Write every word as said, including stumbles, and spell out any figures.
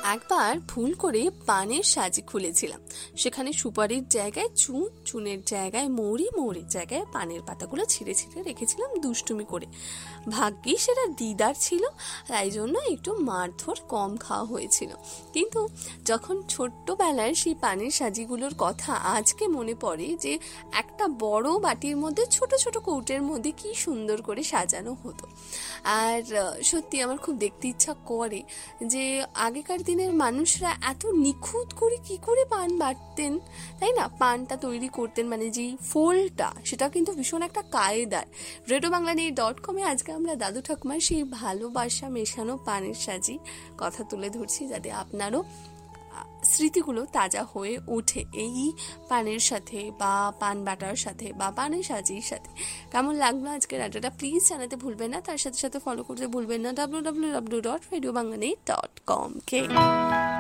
একবার ভুল করে পানের সাজি খুলেছিলাম। সেখানে সুপারির জায়গায় চুন, চুনের জায়গায় মৌরি, মৌরির জায়গায় পানের পাতাগুলো ছিঁড়ে ছিঁড়ে রেখেছিলাম দুষ্টুমি করে। ভাগ্যিস সেটা দিদার ছিল, তাই জন্য একটু মারধর কম খাওয়া হয়েছিল। কিন্তু যখন ছোট্টবেলার সেই পানের সাজিগুলোর কথা আজকে মনে পড়ে, যে একটা বড় বাটির মধ্যে ছোট ছোট কৌটের মধ্যে কি সুন্দর করে সাজানো হতো। আর সত্যি আমার খুব দেখতে ইচ্ছা করে যে আগেকার দিনের মানুষরা এত নিখুঁত করে কি করে পান বাটতেন, তাই না? পানটা তৈরি করতেন, মানে যেই ফোলটা, সেটা কিন্তু ভীষণ একটা কায়দার। রেডিও বাংলা নিউজ ডট কমে আজকে আমরা দাদু ঠাকুমার সেই ভালোবাসা মেশানো পানের সাজি কথা তুলে ধরছি, যাতে আপনারও স্মৃতিগুলো তাজা হয়ে ওঠে এই পানের সাথে, বা পান বাটার সাথে, বা পানের সাজির সাথে। কেমন লাগলো আজকের আড্ডাটা প্লিজ জানাতে ভুলবেন না। তার সাথে সাথে ফলো করতে ভুলবেন না W W W dot radio Bangla news dot com কে।